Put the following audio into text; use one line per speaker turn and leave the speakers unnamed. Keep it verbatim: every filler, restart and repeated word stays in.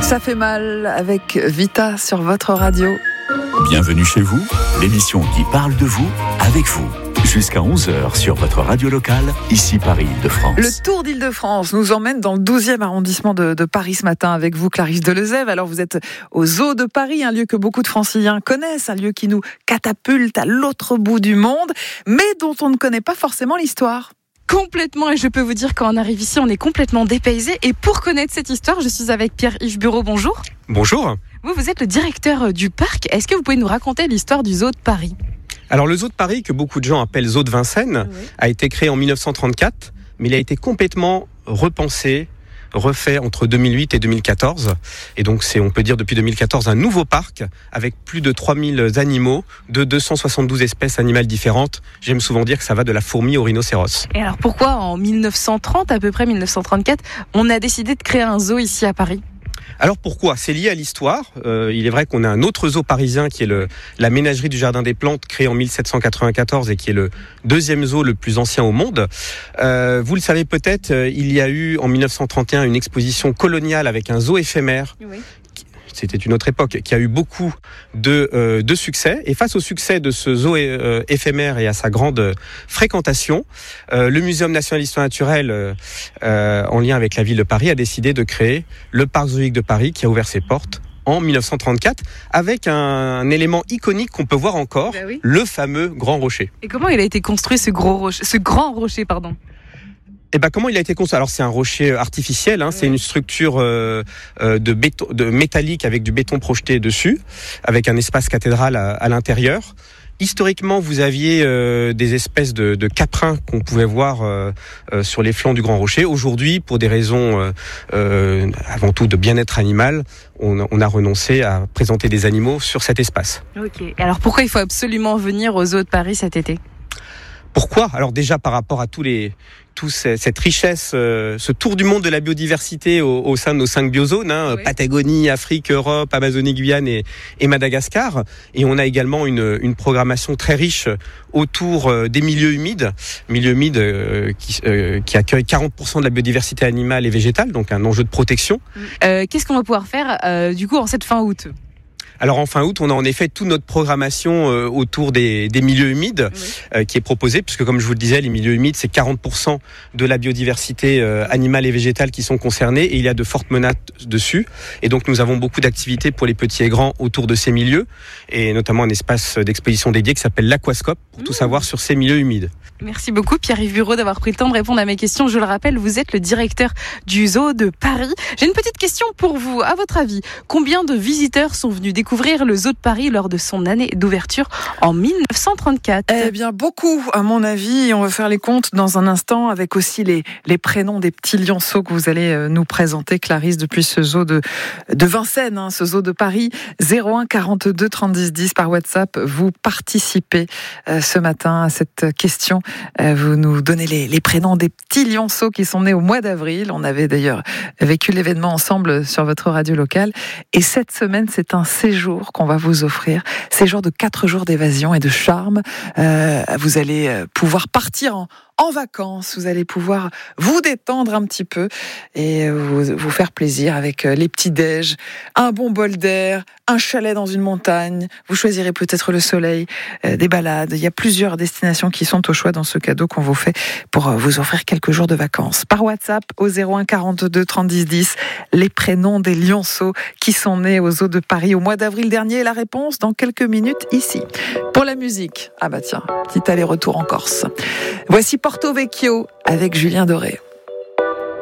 Ça fait mal avec Vita sur votre radio.
Bienvenue chez vous, l'émission qui parle de vous, avec vous. Jusqu'à onze heures sur votre radio locale, ici Paris-Île-de-France.
Le Tour d'Île-de-France nous emmène dans le douzième arrondissement de, de Paris ce matin avec vous, Clarisse Delezève. Alors vous êtes au Zoo de Paris, un lieu que beaucoup de Franciliens connaissent, un lieu qui nous catapulte à l'autre bout du monde, mais dont on ne connaît pas forcément l'histoire.
Complètement, et je peux vous dire quand on arrive ici, on est complètement dépaysé. Et pour connaître cette histoire, je suis avec Pierre-Yves Bureau. Bonjour.
Bonjour.
Vous, vous êtes le directeur du parc. Est-ce que vous pouvez nous raconter l'histoire du Zoo de Paris ?
Alors le Zoo de Paris, que beaucoup de gens appellent Zoo de Vincennes, oui. a été créé en dix-neuf cent trente-quatre, mais il a été complètement repensé, refait entre deux mille huit et deux mille quatorze. Et donc c'est, on peut dire depuis deux mille quatorze, un nouveau parc avec plus de trois mille animaux de deux cent soixante-douze espèces animales différentes. J'aime souvent dire que ça va de la fourmi au rhinocéros.
Et alors pourquoi en dix-neuf cent trente, à peu près dix-neuf cent trente-quatre, on a décidé de créer un zoo ici à Paris ?
Alors pourquoi ? C'est lié à l'histoire. Euh, il est vrai qu'on a un autre zoo parisien qui est le, la ménagerie du Jardin des Plantes, créée en mille sept cent quatre-vingt-quatorze et qui est le deuxième zoo le plus ancien au monde. Euh, vous le savez peut-être, il y a eu en dix-neuf cent trente et un une exposition coloniale avec un zoo éphémère. Oui. C'était une autre époque, qui a eu beaucoup de, euh, de succès. Et face au succès de ce zoo euh, éphémère et à sa grande fréquentation, euh, le Muséum national d'histoire naturelle, euh, en lien avec la ville de Paris, a décidé de créer le parc zoologique de Paris, qui a ouvert ses portes en dix-neuf cent trente-quatre, avec un, un élément iconique qu'on peut voir encore, ben oui. le fameux Grand Rocher.
Et comment il a été construit ce, gros rocher, ce Grand Rocher, pardon ?
Eh ben, comment il a été construit ? Alors c'est un rocher artificiel, hein, oui. c'est une structure euh, de béton, de métallique avec du béton projeté dessus, avec un espace cathédral à, à l'intérieur. Historiquement, vous aviez euh, des espèces de, de caprins qu'on pouvait voir euh, euh, sur les flancs du Grand Rocher. Aujourd'hui, pour des raisons euh, euh, avant tout de bien-être animal, on, on a renoncé à présenter des animaux sur cet espace.
Ok. Et alors pourquoi il faut absolument venir au Zoo de Paris cet été ?
Pourquoi ? Alors déjà par rapport à tous les toute cette richesse, euh, ce tour du monde de la biodiversité au, au sein de nos cinq biozones, hein, oui. Patagonie, Afrique, Europe, Amazonie, Guyane et, et Madagascar. Et on a également une, une programmation très riche autour euh, des milieux humides, milieux humides euh, qui, euh, qui accueillent quarante pour cent de la biodiversité animale et végétale, donc un enjeu de protection.
Euh, qu'est-ce qu'on va pouvoir faire euh, du coup en cette fin août ?
Alors en fin août, on a en effet toute notre programmation euh, autour des, des milieux humides oui. euh, qui est proposée, puisque comme je vous le disais, les milieux humides, c'est quarante pour cent de la biodiversité euh, animale et végétale qui sont concernés, et il y a de fortes menaces dessus. Et donc nous avons beaucoup d'activités pour les petits et grands autour de ces milieux, et notamment un espace d'exposition dédié qui s'appelle l'Aquascope, pour mmh. tout savoir sur ces milieux humides.
Merci beaucoup Pierre-Yves Bureau d'avoir pris le temps de répondre à mes questions. Je le rappelle, vous êtes le directeur du Zoo de Paris. J'ai une petite question pour vous. À votre avis, combien de visiteurs sont venus découvrir le Zoo de Paris lors de son année d'ouverture en dix-neuf cent trente-quatre ?
Eh bien, beaucoup, à mon avis. On va faire les comptes dans un instant avec aussi les, les prénoms des petits lionceaux que vous allez nous présenter, Clarisse, depuis ce zoo de, de Vincennes, hein, ce Zoo de Paris. zéro un quarante-deux trente-dix dix par WhatsApp. Vous participez euh, ce matin à cette question. Euh, vous nous donnez les, les prénoms des petits lionceaux qui sont nés au mois d'avril. On avait d'ailleurs vécu l'événement ensemble sur votre radio locale. Et cette semaine, c'est un séjour qu'on va vous offrir. Séjour de quatre jours d'évasion et de charme. Euh, vous allez pouvoir partir en En vacances, vous allez pouvoir vous détendre un petit peu et vous, vous faire plaisir avec les petits déj, un bon bol d'air, un chalet dans une montagne. Vous choisirez peut-être le soleil, euh, des balades. Il y a plusieurs destinations qui sont au choix dans ce cadeau qu'on vous fait pour vous offrir quelques jours de vacances. Par WhatsApp au zéro un quarante-deux trente-dix dix, les prénoms des lionceaux qui sont nés au Zoo de Paris au mois d'avril dernier. La réponse dans quelques minutes ici. Pour la musique, ah bah tiens, petit aller-retour en Corse. Voici Porto Vecchio avec Julien Doré.